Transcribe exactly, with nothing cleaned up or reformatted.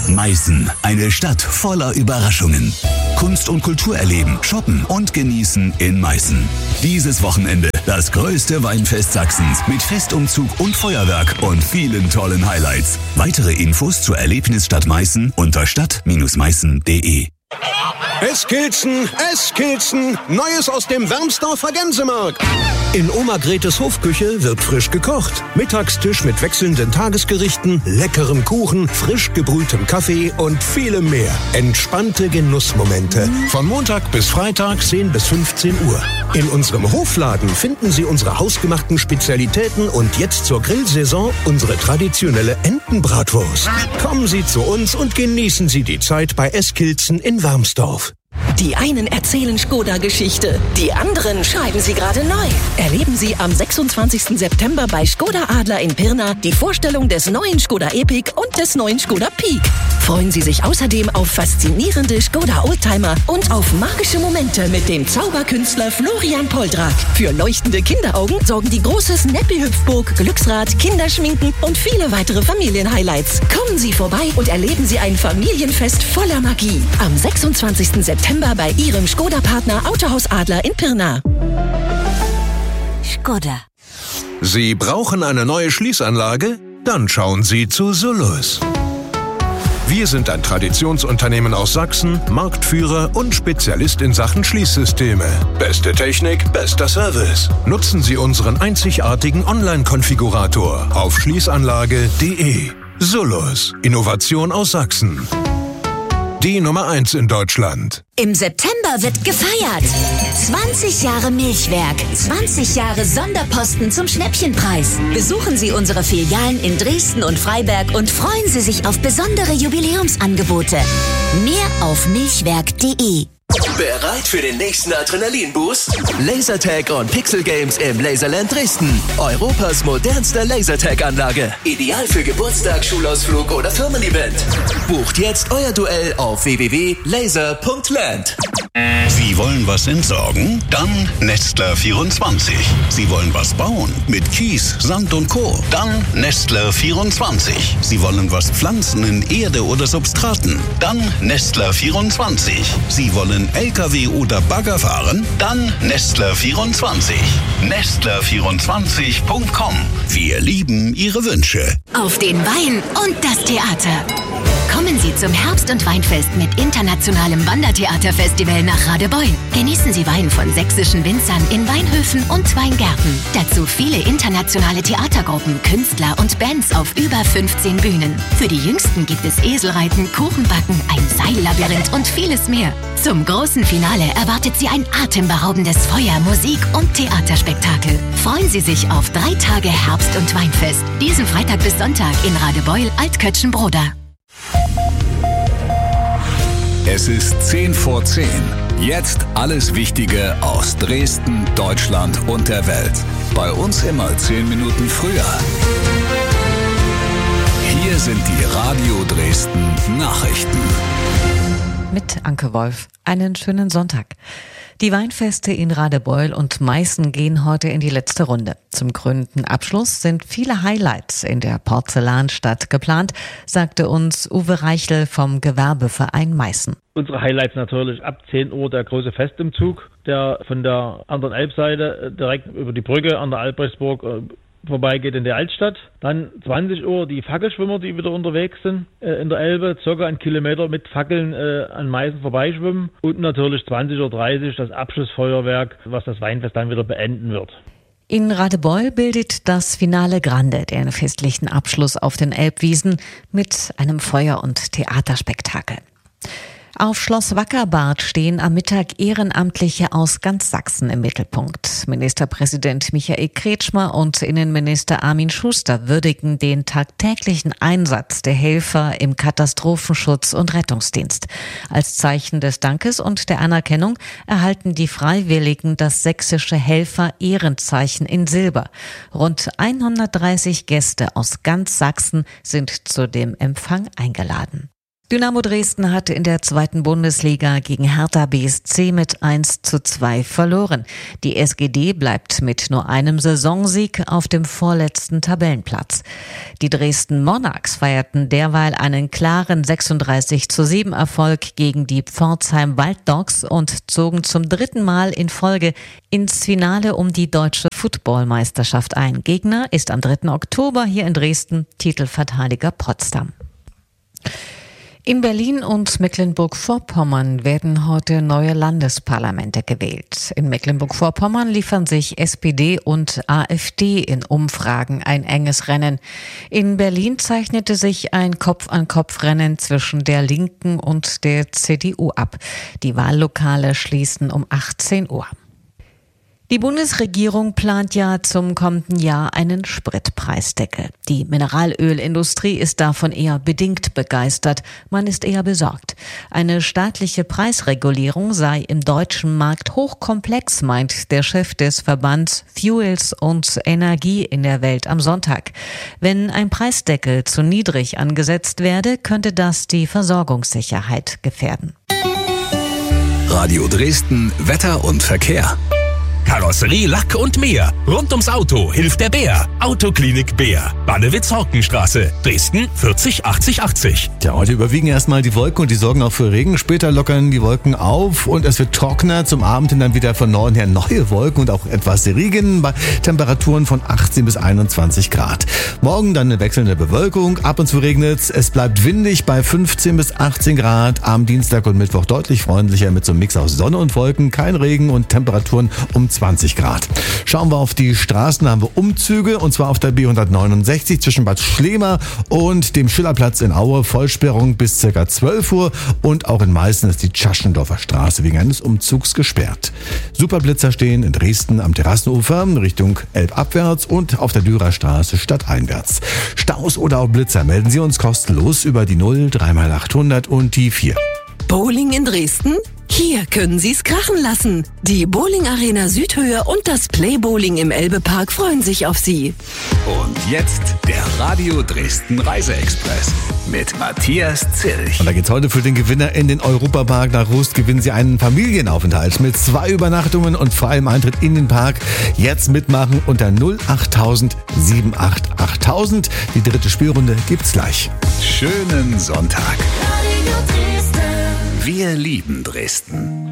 Meißen, eine Stadt voller Überraschungen. Kunst und Kultur erleben, shoppen und genießen in Meißen. Dieses Wochenende das größte Weinfest Sachsens mit Festumzug und Feuerwerk und vielen tollen Highlights. Weitere Infos zur Erlebnisstadt Meißen unter stadt Bindestrich meißen punkt de. Eskilzen, Eskilzen, Neues aus dem Wermsdorfer Gänsemarkt. In Oma Gretes Hofküche wird frisch gekocht. Mittagstisch mit wechselnden Tagesgerichten, leckerem Kuchen, frisch gebrühtem Kaffee und vielem mehr. Entspannte Genussmomente. Von Montag bis Freitag zehn bis fünfzehn Uhr. In unserem Hofladen finden Sie unsere hausgemachten Spezialitäten und jetzt zur Grillsaison unsere traditionelle Entenbratwurst. Kommen Sie zu uns und genießen Sie die Zeit bei Eskilzen in Wermsdorf. Die einen erzählen Skoda-Geschichte, die anderen schreiben sie gerade neu. Erleben Sie am sechsundzwanzigsten September bei Skoda Adler in Pirna die Vorstellung des neuen Skoda Epic und des neuen Skoda Peak. Freuen Sie sich außerdem auf faszinierende Skoda Oldtimer und auf magische Momente mit dem Zauberkünstler Florian Poldrak. Für leuchtende Kinderaugen sorgen die große Snappy-Hüpfburg, Glücksrad, Kinderschminken und viele weitere Familienhighlights. Kommen Sie vorbei und erleben Sie ein Familienfest voller Magie. Am sechsundzwanzigsten September bei Ihrem Skoda-Partner Autohaus Adler in Pirna. Skoda. Sie brauchen eine neue Schließanlage? Dann schauen Sie zu Sullus. Wir sind ein Traditionsunternehmen aus Sachsen, Marktführer und Spezialist in Sachen Schließsysteme. Beste Technik, bester Service. Nutzen Sie unseren einzigartigen Online-Konfigurator auf schließanlage punkt de. Sullus. Innovation aus Sachsen. Die Nummer eins in Deutschland. Im September wird gefeiert. zwanzig Jahre Milchwerk, zwanzig Jahre Sonderposten zum Schnäppchenpreis. Besuchen Sie unsere Filialen in Dresden und Freiberg und freuen Sie sich auf besondere Jubiläumsangebote. Mehr auf milchwerk punkt de. Bereit für den nächsten Adrenalinboost? Lasertag und Pixel Games im Laserland Dresden. Europas modernste Lasertag-Anlage. Ideal für Geburtstag, Schulausflug oder Firmen-Event. Bucht jetzt euer Duell auf w w w punkt laser punkt land. Sie wollen was entsorgen? Dann Nestler vierundzwanzig. Sie wollen was bauen? Mit Kies, Sand und Co. Dann Nestler vierundzwanzig. Sie wollen was pflanzen in Erde oder Substraten? Dann Nestler vierundzwanzig. Sie wollen L K W oder Bagger fahren? Dann Nestler vierundzwanzig. Nestler vierundzwanzig punkt com. Wir lieben Ihre Wünsche. Auf den Wein und das Theater. Kommen Sie zum Herbst- und Weinfest mit internationalem Wandertheaterfestival nach Radebeul. Genießen Sie Wein von sächsischen Winzern in Weinhöfen und Weingärten. Dazu viele internationale Theatergruppen, Künstler und Bands auf über fünfzehn Bühnen. Für die Jüngsten gibt es Eselreiten, Kuchenbacken, ein Seillellabyrinth und vieles mehr. Zum großen Finale erwartet Sie ein atemberaubendes Feuer-, Musik- und Theaterspektakel. Freuen Sie sich auf drei Tage Herbst- und Weinfest. Diesen Freitag bis Sonntag in Radebeul, Altkötschen-Broda. Es ist zehn vor zehn. Jetzt alles Wichtige aus Dresden, Deutschland und der Welt. Bei uns immer zehn Minuten früher. Hier sind die Radio Dresden Nachrichten. Mit Anke Wolf. Einen schönen Sonntag. Die Weinfeste in Radebeul und Meißen gehen heute in die letzte Runde. Zum krönenden Abschluss sind viele Highlights in der Porzellanstadt geplant, sagte uns Uwe Reichel vom Gewerbeverein Meißen. Unsere Highlights natürlich ab zehn Uhr der große Festumzug, der von der anderen Elbseite direkt über die Brücke an der Albrechtsburg vorbeigeht in der Altstadt. Dann zwanzig Uhr die Fackelschwimmer, die wieder unterwegs sind äh, in der Elbe, circa einen Kilometer mit Fackeln äh, an Meißen vorbeischwimmen. Und natürlich zwanzig Uhr dreißig das Abschlussfeuerwerk, was das Weinfest dann wieder beenden wird. In Radebeul bildet das Finale Grande den festlichen Abschluss auf den Elbwiesen mit einem Feuer- und Theaterspektakel. Auf Schloss Wackerbad stehen am Mittag Ehrenamtliche aus ganz Sachsen im Mittelpunkt. Ministerpräsident Michael Kretschmer und Innenminister Armin Schuster würdigen den tagtäglichen Einsatz der Helfer im Katastrophenschutz und Rettungsdienst. Als Zeichen des Dankes und der Anerkennung erhalten die Freiwilligen das sächsische Helfer-Ehrenzeichen in Silber. Rund hundertdreißig Gäste aus ganz Sachsen sind zu dem Empfang eingeladen. Dynamo Dresden hatte in der zweiten Bundesliga gegen Hertha B S C mit eins zu zwei verloren. Die S G D bleibt mit nur einem Saisonsieg auf dem vorletzten Tabellenplatz. Die Dresden Monarchs feierten derweil einen klaren sechsunddreißig zu sieben Erfolg gegen die Pforzheim Walddogs und zogen zum dritten Mal in Folge ins Finale um die deutsche Footballmeisterschaft ein. Gegner ist am dritten Oktober hier in Dresden Titelverteidiger Potsdam. In Berlin und Mecklenburg-Vorpommern werden heute neue Landesparlamente gewählt. In Mecklenburg-Vorpommern liefern sich S P D und AfD in Umfragen ein enges Rennen. In Berlin zeichnete sich ein Kopf-an-Kopf-Rennen zwischen der Linken und der C D U ab. Die Wahllokale schließen um achtzehn Uhr. Die Bundesregierung plant ja zum kommenden Jahr einen Spritpreisdeckel. Die Mineralölindustrie ist davon eher bedingt begeistert. Man ist eher besorgt. Eine staatliche Preisregulierung sei im deutschen Markt hochkomplex, meint der Chef des Verbands Fuels und Energie in der Welt am Sonntag. Wenn ein Preisdeckel zu niedrig angesetzt werde, könnte das die Versorgungssicherheit gefährden. Radio Dresden, Wetter und Verkehr. Karosserie, Lack und mehr. Rund ums Auto hilft der Bär. Autoklinik Bär. Bannewitz-Horkenstraße. Dresden vierzig achtzig achtzig. Ja, heute überwiegen erstmal die Wolken und die sorgen auch für Regen. Später lockern die Wolken auf und es wird trockener. Zum Abend hin dann wieder von Norden her neue Wolken und auch etwas Regen bei Temperaturen von achtzehn bis einundzwanzig Grad. Morgen dann eine wechselnde Bewölkung. Ab und zu regnet es. Es bleibt windig bei fünfzehn bis achtzehn Grad. Am Dienstag und Mittwoch deutlich freundlicher mit so einem Mix aus Sonne und Wolken. Kein Regen und Temperaturen um zwanzig Grad. Schauen wir auf die Straßen, da haben wir Umzüge und zwar auf der B hundertneunundsechzig zwischen Bad Schlema und dem Schillerplatz in Aue. Vollsperrung bis ca. zwölf Uhr und auch in Meißen ist die Tschaschendorfer Straße wegen eines Umzugs gesperrt. Superblitzer stehen in Dresden am Terrassenufer Richtung Elbabwärts und auf der Dürerstraße stadteinwärts. Staus oder auch Blitzer melden Sie uns kostenlos über die null drei mal achthundert und die vier. Bowling in Dresden? Hier können Sie es krachen lassen. Die Bowling Arena Südhöhe und das Playbowling im Elbepark freuen sich auf Sie. Und jetzt der Radio Dresden Reiseexpress mit Matthias Zilch. Und da geht's heute für den Gewinner in den Europapark nach Rust. Gewinnen Sie einen Familienaufenthalt mit zwei Übernachtungen und freiem Eintritt in den Park. Jetzt mitmachen unter null achttausend sieben acht achttausend. Die dritte Spielrunde gibt's gleich. Schönen Sonntag. Wir lieben Dresden.